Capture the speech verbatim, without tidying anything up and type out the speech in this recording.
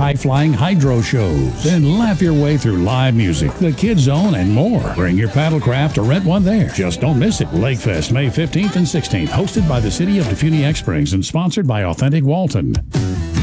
high-flying hydro shows. Then laugh your way through live music, the Kids Zone, and more. Bring your paddlecraft or rent one there. Just don't miss it. Lakefest, May fifteenth and sixteenth, hosted by the City of Defuniak Springs and sponsored by Authentic Walton.